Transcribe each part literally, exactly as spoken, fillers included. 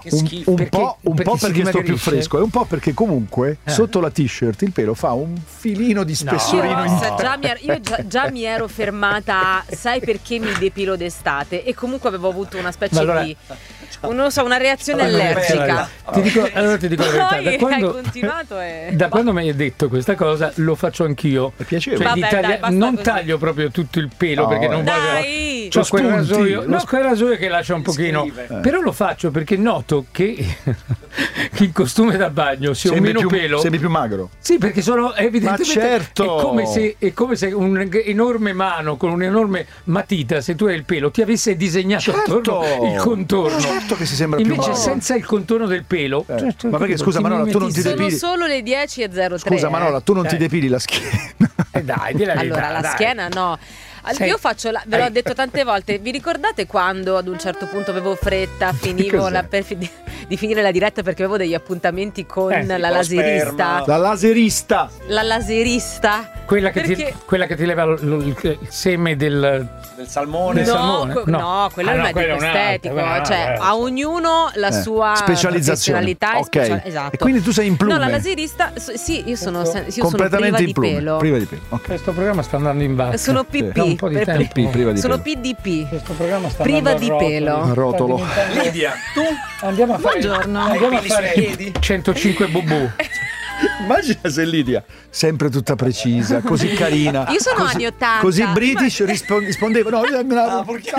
un, un perché, po', un perché po' perché sto più dimagrisce? fresco e un po' perché comunque eh. sotto la t-shirt il pelo fa un filino di spessorino Io, in sa, già, mi er- io già, già mi ero fermata a sai perché mi depilo d'estate e comunque avevo avuto una specie allora, di non lo so, una reazione allora, allergica. Ti dico, allora ti dico la verità, Poi da quando, hai continuato e... da quando mi hai detto questa cosa lo faccio anch'io. È piacevole. Cioè, di Vabbè, taglia- dai, basta non così. taglio proprio tutto il pelo No, perché non voglio. Dai! C'ho quel spunti, rasoio, lo no, sp- quel rasoio che lascia un pochino. scrive. Però lo faccio perché noto che, che in costume da bagno sia un Sembri meno più, pelo. sembri più magro. Sì, perché sono evidentemente Ma certo! è come se è come se un'enorme mano con un'enorme matita, se tu hai il pelo, ti avesse disegnato Certo! attorno il contorno. Certo che si sembra più Invece magro. senza il contorno del pelo. Eh, certo, ma perché, capito, scusa, ti Manola, tu non ti mimetizzi. Sono depili- solo le dieci e zero tre. Scusa Manola, tu non ti Eh. depili la schiena. Eh dai, di la verità, Allora, la dai. schiena no. Al- Sei- Io faccio, la, ve l'ho hai- detto tante volte, vi ricordate quando ad un certo punto avevo fretta, finivo Cos'è? la- per fi- di, di finire la diretta perché avevo degli appuntamenti con Eh, la tipo laserista? La laserista. La laserista? Quella che, ti, Perché- quella che ti leva lo- lo- il, il seme del, Del salmone. del No, salmone? que- no, quello Ah, è il no, medico quello è un'altra, estetico, quella è un'altra, cioè eh. a ognuno la Eh, sua specializzazione. professionalità e Ok. specia- esatto. E quindi tu sei in plume. No, la laserista, s- sì, io sono, sen- io sono Completamente priva in di plume. pelo. Priva di pelo. Ok. Questo programma sta andando in basso. Sono Sì. P P, Da un po' di per- tempo. P P, priva di sono pelo. P D P. Questo programma sta Priva andando di a pelo. rotoli. A rotolo. Sta diventando- Lidia, tu Andiamo a fare, Buongiorno. andiamo a Peli fare sui piedi? centocinque bubù. Immagina se Lidia, sempre tutta precisa, così carina. Io sono così, anni ottanta. Così British rispo- rispondeva: no, io me la Ah, perché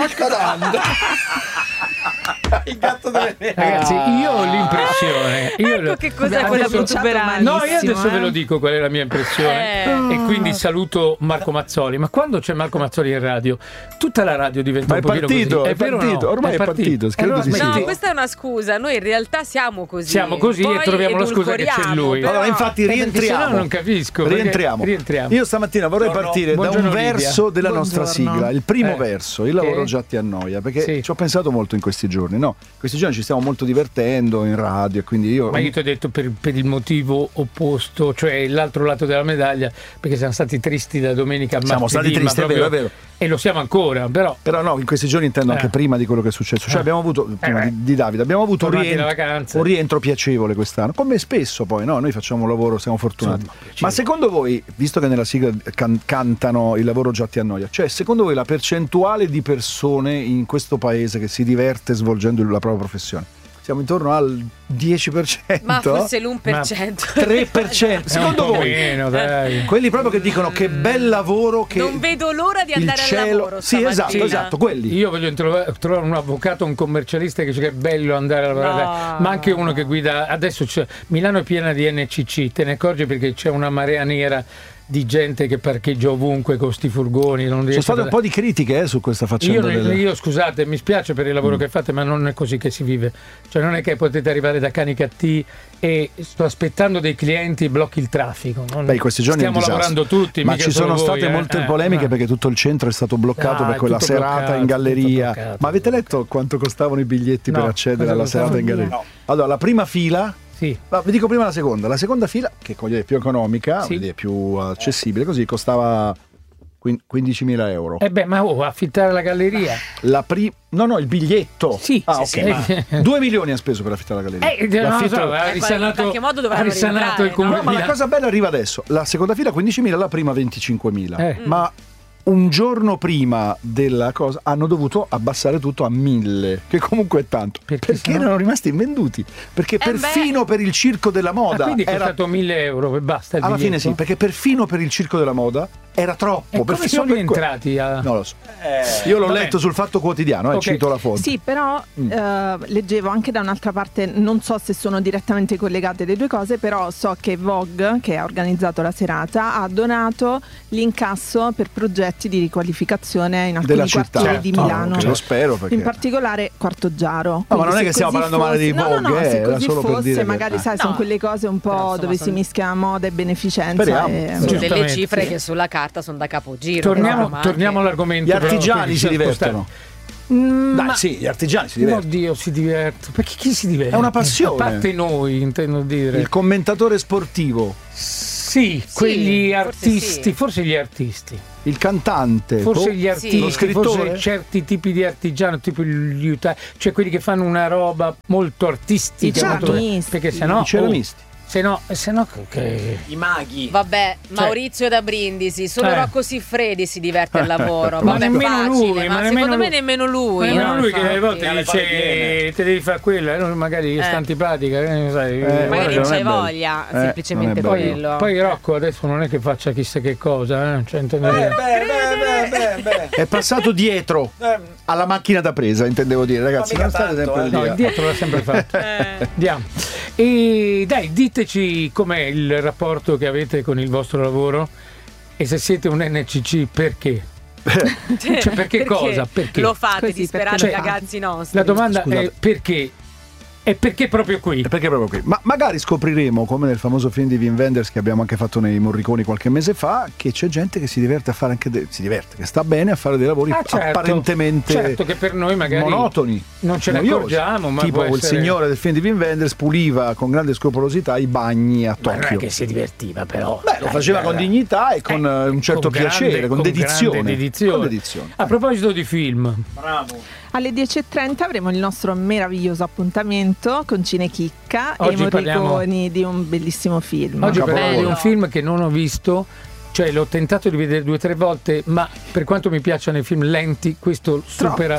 il gatto delle neve. Ragazzi, io ho l'impressione. Io Ecco che cos'è adesso- quella protuberanza. No, io adesso eh. ve lo dico qual è la mia impressione. Eh. E quindi saluto Marco Mazzoli. Ma quando c'è Marco Mazzoli in radio, tutta la radio diventa Ma un è pochino partito, così. è vero o no? partito, ormai è partito, credo Allora di sì. smetti. No, questa è una scusa, noi in realtà siamo così. Siamo così e Poi troviamo la scusa che c'è edulcoriamo, lui. però- Allora, infatti, perché rientriamo. sennò non capisco, perché- Rientriamo. rientriamo. Io stamattina vorrei Buongiorno. partire da un Buongiorno, Lidia. verso della nostra Buongiorno. sigla, il primo Eh. verso, il lavoro Che? già ti annoia, perché Sì. ci ho pensato molto in questi giorni, no? Questi giorni ci stiamo molto divertendo in radio, e quindi io Ma io ti ho detto per, per il motivo opposto, cioè l'altro lato della medaglia, perché siamo stati tristi da domenica a Siamo martedì, stati tristi, ma è vero, proprio- è vero. E lo siamo ancora, però Però no, in questi giorni intendo anche Eh. prima di quello che è successo. Cioè Eh. abbiamo avuto, prima beh. di, di Davide, abbiamo avuto un Tornati rientro, da vacanze. un rientro piacevole quest'anno. Come spesso poi, no? Noi facciamo un lavoro, siamo fortunati. Insomma, piacevole. Ma secondo voi, visto che nella sigla can- cantano il lavoro già ti annoia, cioè secondo voi la percentuale di persone in questo paese che si diverte svolgendo la propria professione? Siamo intorno al dieci per cento? Ma forse l'uno per cento. tre per cento? è un Secondo po' voi? meno, dai. Quelli proprio che dicono che bel lavoro, che Non vedo l'ora di il andare al cielo. lavoro Sì, esatto, stamattina. esatto, quelli. Io voglio trovare, trovare un avvocato, un commercialista che dice che è bello andare a lavorare, No. ma anche uno che guida. Adesso c'è, Milano è piena di N C C, te ne accorgi perché c'è una marea nera di gente che parcheggia ovunque con sti furgoni. Non Ci riesce sono state a- un po' di critiche eh, su questa Io, faccenda. delle- io, scusate, mi spiace per il lavoro Mm. che fate, ma non è così che si vive. Cioè non è che potete arrivare da cani cattivi e sto aspettando dei clienti, blocchi il traffico. Non- Beh, in questi giorni è un stiamo disastro. lavorando tutti, ma mica ci solo sono voi, state eh. molte Eh, polemiche eh. perché tutto il centro è stato bloccato Ah, per è quella tutto serata bloccato, in galleria. tutto bloccato. Ma avete letto quanto costavano i biglietti No, per accedere cosa alla costavano? serata in galleria? No. Allora, la prima fila, Sì. no, vi dico prima la seconda. La seconda fila, che è più economica, Sì. è più accessibile, così costava quin- quindicimila euro. Eh beh, ma oh, affittare la galleria. La pri- no, no, il biglietto. Sì, ah, sì, ok. sì, ma- Due milioni ha speso per affittare la galleria. Eh, non lo L'affitto- so, ha in risanato, qualche modo ha dovranno risanato rientrare, il comune no? No, ma di la Milano. cosa bella arriva adesso. La seconda fila quindicimila, la prima venticinquemila. Eh. Ma un giorno prima della cosa hanno dovuto abbassare tutto a mille, che comunque è tanto. Perché Perché, sennò- erano rimasti invenduti. Perché beh. perfino per il circo della Ah, moda quindi è era... costato mille euro e basta il Alla fine biglietto? sì, perché perfino per il circo della moda era troppo. E come perfino sono per que- rientrati a... Non lo so. Eh, Io l'ho vabbè. letto sul Fatto Quotidiano, eh, Ok. cito la fonte. Sì, però Mm. eh, leggevo anche da un'altra parte, non so se sono direttamente collegate le due cose, però so che Vogue, che ha organizzato la serata, ha donato l'incasso per progetti di riqualificazione in alcuni Della città. quartieri di Certo. Milano. Lo spero perché... In particolare Quartoggiaro. No, ma non Quindi è se che stiamo così parlando male di fosse- no, no, Vogue, no, eh, se era così solo per fosse, dire che- magari eh. sai, No. sono quelle cose un po' Però, insomma, dove si sono- mischia moda e beneficenza. Speriamo. e- Sono delle Giustamente, cifre sì. che sulla carta sono da capogiro. Torniamo, però, ma torniamo anche- all'argomento. Gli però, artigiani quindi si siamo divertono. spostati. Mm, Dai, ma- sì, gli artigiani si divertono. Oddio, si diverte. Perché chi si diverte? È una passione. A parte noi, intendo dire. Il commentatore sportivo. Sì, quegli forse artisti, sì. forse gli artisti. il cantante, forse oh, gli artisti, lo scrittore, forse certi tipi di artigiano, tipo gli utenti, cioè quelli che fanno una roba molto artistica, I molto, ceramisti. perché sennò i ceramisti. oh, se no, se no che... I maghi. Vabbè, Maurizio da Brindisi, solo Eh. Rocco Siffredi si diverte al lavoro. Ma Vabbè, nemmeno facile, lui, ma, ma nemmeno secondo me lui. nemmeno lui. Ma nemmeno no, lui che infatti. delle volte Alle dice parole te devi fare quella, eh, magari Eh. sta antipatica, eh, sai, Eh, guarda Magari che non non è c'hai bello. voglia, Eh, semplicemente non è bello. quello. Poi Rocco adesso non è che faccia chissà che cosa, eh? Cioè, intendevo Beh, dire. beh, beh, beh, beh. È passato dietro Eh, alla macchina da presa, intendevo dire, ragazzi, Ma non mica state tanto, sempre eh. lì. No, a- il dietro l'ha sempre fatto. Eh. Andiamo. E dai, diteci com'è il rapporto che avete con il vostro lavoro e se siete un N C C perché? Cioè, perché cosa? Perché? Lo fate Così, disperati perché- ragazzi nostri. La domanda Scusate. è perché? E perché proprio qui? E perché proprio qui? Ma magari scopriremo, come nel famoso film di Wim Wenders che abbiamo anche fatto nei Morriconi qualche mese fa, che c'è gente che si diverte a fare anche de- si diverte, che sta bene a fare dei lavori Ah, certo. apparentemente Certo che per noi magari monotoni, non ce ne noiosi. accorgiamo, ma tipo può quel essere- signore del film di Wim Wenders puliva con grande scrupolosità i bagni a Ma non è Tokyo. che si divertiva però. Beh, lo faceva con dignità e con eh, un certo con grande- piacere, con, con dedizione. grande dedizione. Con dedizione. A proposito di film, bravo. Alle dieci e trenta avremo il nostro meraviglioso appuntamento con Cinechicca e i Oggi parliamo- Morriconi di un bellissimo film. oggi capolavoro. parliamo di un Bello. film che non ho visto, cioè l'ho tentato di vedere due o tre volte, ma per quanto mi piacciono i film lenti, questo supera.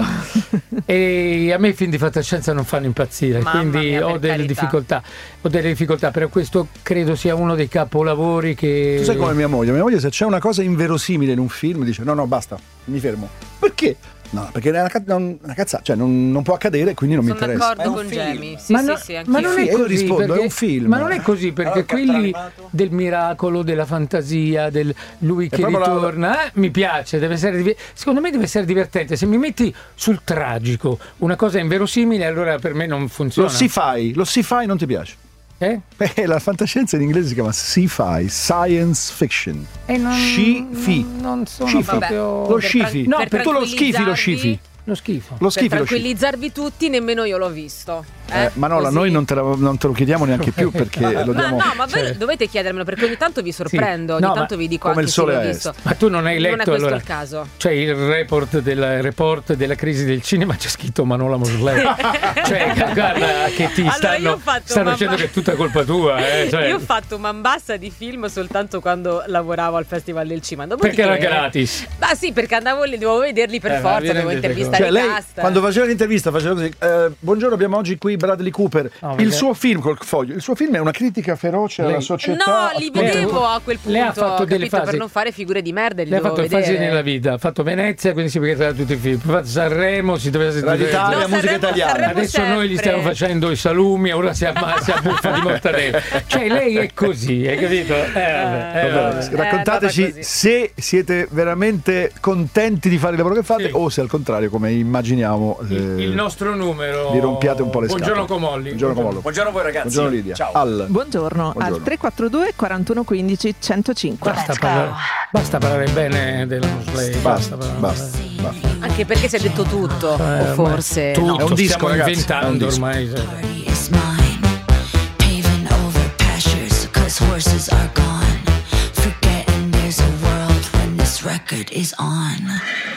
E a me i film di fantascienza non fanno impazzire, Mamma quindi mia, ho per delle carità. difficoltà. Ho delle difficoltà, però questo credo sia uno dei capolavori che. Tu sai come mia moglie? Mia moglie se c'è una cosa inverosimile in un film dice no no basta, mi fermo. Perché? No, perché è una, ca- non- una cazzata, cioè non, non può accadere e quindi non Sono mi interessa. d'accordo Ma è con un film. Jamie. Sì, ma, sì, no- sì, ma anch'io. non è Sì, io così, rispondo, è perché- un film. Ma non è così perché Allora, il cartone quelli animato? del miracolo, della fantasia, del lui che proprio la- ritorna, eh, mi piace, deve essere div- secondo me deve essere divertente. Se mi metti sul tragico una cosa inverosimile, allora per me non funziona. Lo sci-fi, lo sci-fi non ti piace? Eh? Eh, la fantascienza in inglese si chiama sci-fi, science fiction. E non, Sci-fi. non, non sono Sci-fi. proprio Lo per scifi. tran- No, per tu lo schifi, lo scifi. lo schifo. Lo Per schifi, lo scifi. tranquillizzarvi tutti, nemmeno io l'ho visto. Eh, Eh, Manola, così. noi non te, la- non te lo chiediamo neanche più perché lo Ma diamo. no, ma voi Cioè- dovete chiedermelo perché ogni tanto vi sorprendo, Sì. ogni No, tanto ma vi dico come anche il sole se l'ho a visto. est. Ma tu non hai Non è letto questo allora? il caso. C'è il report del report della crisi del cinema, c'è scritto Manola Mosley. Cioè, guarda che ti Allora, io stanno, ho fatto stanno mamma- dicendo che è tutta colpa tua. Eh, cioè, Io ho fatto man bassa di film soltanto quando lavoravo al Festival del Cinema. Dopodiché- perché era gratis. Ma sì, perché andavo lì, dovevo vederli per Eh, ma forza, vi dovevo rendete intervistare Cioè, i lei cast. quando faceva l'intervista faceva così: eh, buongiorno, abbiamo oggi qui Bradley Cooper. No, il perché- suo film col foglio. Il suo film è una critica feroce alla Lei- società. No, li vedevo a quel punto, Lei ha fatto delle capito, fasi. per non fare figure di merda, li Lei ha dovevo fatto vedere. fasi nella vita, ha fatto Venezia, quindi si può tutti i film. Poi ha fatto Sanremo, si doveva sentire. L'Italia, No, musica Sanremo- italiana. Sanremo Adesso noi gli sempre. stiamo facendo i salumi, ora si, amma- si abbuffa di mortadella. Cioè, lei è così, hai capito? Eh, vabbè, eh, Vabbè, vabbè. Raccontateci è andata così. se siete veramente contenti di fare il lavoro che fate Sì. o se al contrario, come immaginiamo, Il, eh, il nostro numero. vi rompiate un po' le Buongiorno scatole. Comolli. Buongiorno Comollo. Buongiorno a voi ragazzi. Buongiorno Lidia. Ciao. Al Buongiorno, Buongiorno. al tre quattro due quarantuno quindici centocinque. Basta parlare, basta parlare bene della Mosley. basta, parlare- basta, basta. Anche perché si è detto tutto, Eh, o ormai forse tutto, no. È un disco, stiamo ragazzi, è un inventando disco. ormai. cioè. Party is mine, paving over pastures, 'cause horses are gone. Forgetting there's a world when this record is on.